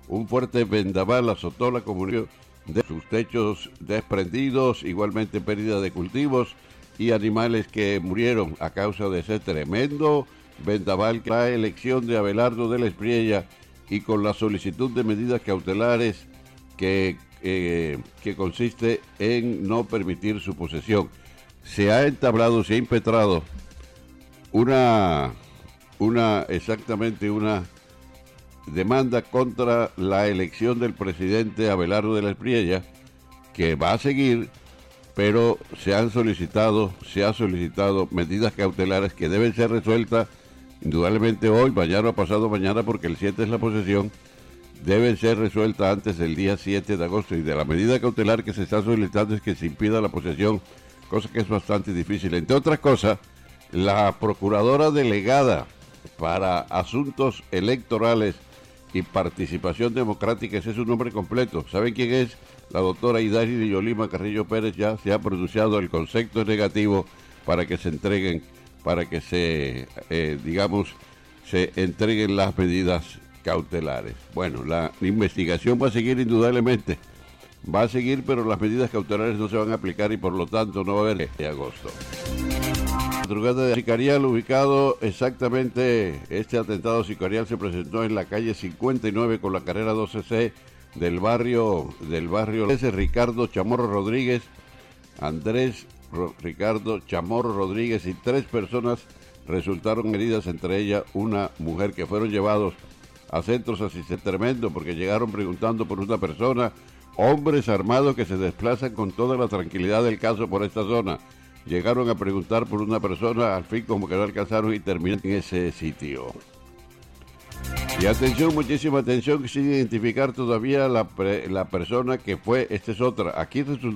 Un fuerte vendaval azotó la comunidad de sus techos desprendidos, igualmente pérdida de cultivos y animales que murieron a causa de ese tremendo vendaval. La elección de Abelardo de la Espriella y con la solicitud de medidas cautelares que consiste en no permitir su posesión. Se ha entablado, se ha impetrado exactamente una demanda contra la elección del presidente Abelardo de la Espriella, que va a seguir, pero se ha solicitado medidas cautelares que deben ser resueltas indudablemente hoy, mañana o pasado mañana, porque el 7 es la posesión, deben ser resueltas antes del día 7 de agosto. Y de la medida cautelar que se está solicitando es que se impida la posesión, cosa que es bastante difícil. Entre otras cosas, la procuradora delegada para asuntos electorales y participación democrática, ese es su nombre completo. ¿Saben quién es? La doctora Hidalgo de Yolima Carrillo Pérez. Ya se ha pronunciado, el concepto negativo para que se entreguen, para que se entreguen las medidas cautelares. Bueno, la investigación va a seguir indudablemente, va a seguir, pero las medidas cautelares no se van a aplicar y por lo tanto no va a haber de agosto. Madrugada de sicarial ubicado exactamente, este atentado sicarial se presentó en la calle 59 con la carrera 12C del barrio Ricardo Chamorro Rodríguez, Ricardo Chamorro Rodríguez, y 3 personas resultaron heridas, entre ellas una mujer, que fueron llevados a centros asistenciales. Tremendo, porque llegaron preguntando por una persona, hombres armados que se desplazan con toda la tranquilidad del caso por esta zona. Llegaron a preguntar por una persona, al fin como que no alcanzaron y terminaron en ese sitio. Y atención, muchísima atención, que sin identificar todavía la persona que fue. Esta es otra. Aquí resultó